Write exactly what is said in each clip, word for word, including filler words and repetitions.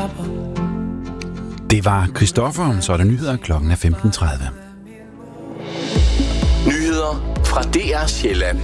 slapper. Det var Christoffer, så er der nyheder, klokken er femten tredive. Nyheder fra D R Sjælland.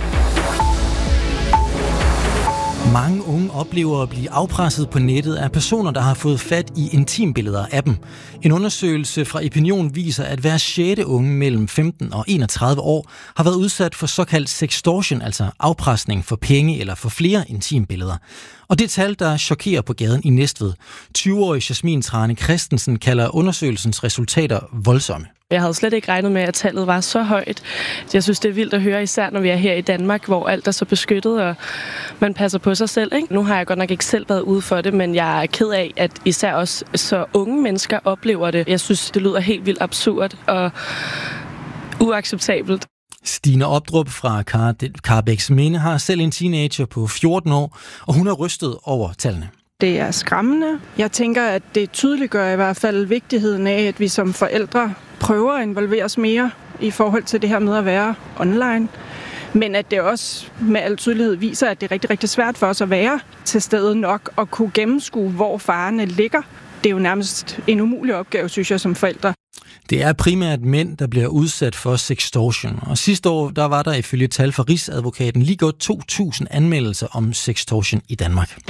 Mange unge oplever at blive afpresset på nettet af personer, der har fået fat i intimbilleder af dem. En undersøgelse fra Epinion viser, at hver sjette unge mellem femten og enogtredive år har været udsat for såkaldt sextortion, altså afpresning for penge eller for flere intimbilleder. Og det tal, der chokerer på gaden i Næstved. tyve-årige Jasmin Trane Christensen kalder undersøgelsens resultater voldsomme. Jeg havde slet ikke regnet med, at tallet var så højt. Jeg synes, det er vildt at høre, især når vi er her i Danmark, hvor alt er så beskyttet, og man passer på sig selv. Ikke? Nu har jeg godt nok ikke selv været ude for det, men jeg er ked af, at især også så unge mennesker oplever det. Jeg synes, det lyder helt vildt absurd og uacceptabelt. Stine Opdrup fra Karrebæksminde har selv en teenager på fjorten år, og hun er rystet over tallene. Det er skræmmende. Jeg tænker, at det tydeliggør i hvert fald vigtigheden af, at vi som forældre prøver at involvere os mere i forhold til det her med at være online. Men at det også med al tydelighed viser, at det er rigtig, rigtig svært for os at være til stede nok og kunne gennemskue, hvor farerne ligger. Det er jo nærmest en umulig opgave, synes jeg, som forældre. Det er primært mænd, der bliver udsat for sextortion. Og sidste år der var der ifølge tal fra Rigsadvokaten lige godt to tusind anmeldelser om sextortion i Danmark.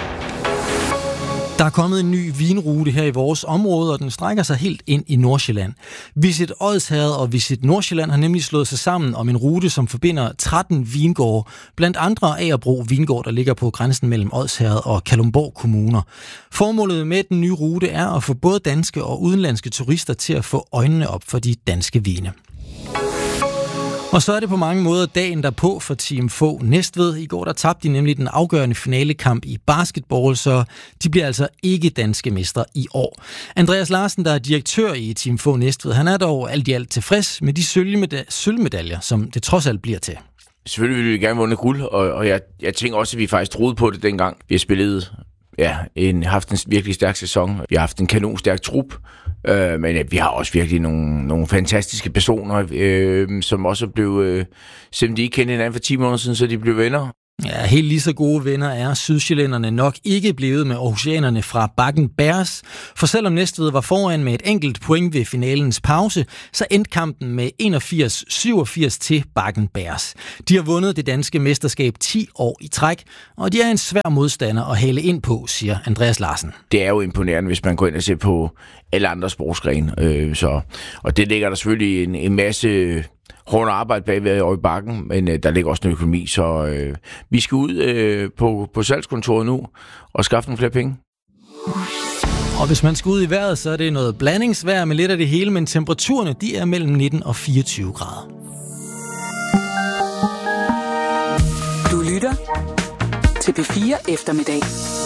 Der er kommet en ny vinrute her i vores område, og den strækker sig helt ind i Nordsjælland. Visit Odsherred og Visit Nordsjælland har nemlig slået sig sammen om en rute, som forbinder tretten vingårde, blandt andre Agerbro Vingård, der ligger på grænsen mellem Odsherred og Kalundborg kommuner. Formålet med den nye rute er at få både danske og udenlandske turister til at få øjnene op for de danske vine. Og så er det på mange måder dagen derpå for Team Få Næstved. I går der tabte de nemlig den afgørende finalekamp i basketball, så de bliver altså ikke danske mestre i år. Andreas Larsen, der er direktør i Team Få Næstved, han er dog alt i alt tilfreds med de sølvmedaljer, som det trods alt bliver til. Selvfølgelig ville vi gerne vundet guld, og, og jeg, jeg tænker også, at vi faktisk troede på det dengang. Vi har spillet, ja, en, haft en virkelig stærk sæson. Vi har haft en kanonstærk trup. Øh, men ja, vi har også virkelig nogle, nogle fantastiske personer, øh, som også blev, øh, selvom de ikke kendte hinanden for ti måneder siden, så de blev venner. Ja, helt lige så gode venner er sydsjællænderne nok ikke blevet med aarhusianerne fra Bakken Bears. For selvom Næstved var foran med et enkelt point ved finalens pause, så endte kampen med enogfirs syvogfirs til Bakken Bears. De har vundet det danske mesterskab ti år i træk, og de er en svær modstander at hale ind på, siger Andreas Larsen. Det er jo imponerende, hvis man går ind og ser på alle andre sportsgrene. Øh, så, og det ligger der selvfølgelig en, en masse hårdt arbejde bagved over i bakken, men øh, der ligger også noget økonomi, så øh, vi skal ud øh, på, på salgskontoret nu og skaffe nogle flere penge. Og hvis man skal ud i vejret, så er det noget blandingsvejr med lidt af det hele, men temperaturerne de er mellem nitten og fireogtyve grader. Du lytter til P fire Eftermiddag.